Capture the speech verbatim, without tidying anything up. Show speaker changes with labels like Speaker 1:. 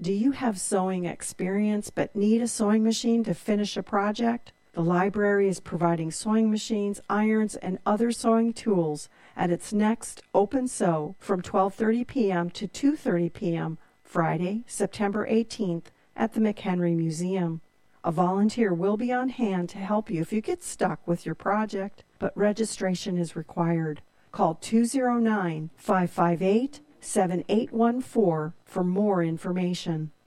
Speaker 1: Do you have sewing experience but need a sewing machine to finish a project? The library is providing sewing machines, irons, and other sewing tools at its next Open Sew from twelve thirty p.m. to two thirty p.m. Friday, September eighteenth at the McHenry Museum. A volunteer will be on hand to help you if you get stuck with your project, but registration is required. Call two oh nine, five five eight, seven eight one four for more information.